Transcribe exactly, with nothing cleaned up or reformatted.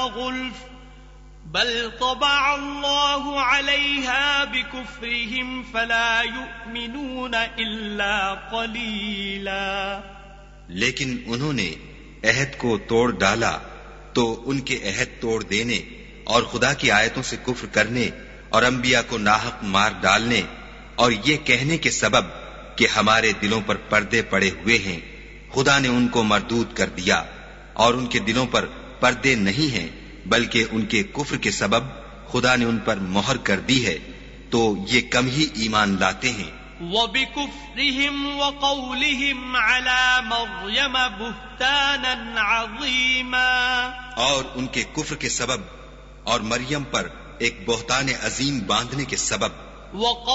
Gulf बल तबअ अल्लाहु अलैहा बिकुफ्रिहिम फला युमिनून इल्ला क़लीला। लेकिन उन्होंने अहद को तोड़ डाला तो उनके अहद तोड़ देने और खुदा की आयतों से कुफ्र करने और अंबिया को नाहक मार डालने और ये कहने के सबब कि हमारे दिलों पर पर्दे पड़े हुए हैं, खुदा ने उनको मरदूद कर दिया। और उनके दिलों पर पर्दे नहीं हैं, बल्कि उनके कुफ्र के सबब खुदा ने उन पर मोहर कर दी है, तो ये कम ही ईमान लाते हैं। वबिकुफ्रिहिम वक़ौलिहिम अला मर्यम बुहतानन अज़ीमा। और उनके कुफ्र के सबब और मरियम पर एक बोहतान अजीम बांधने के सबब।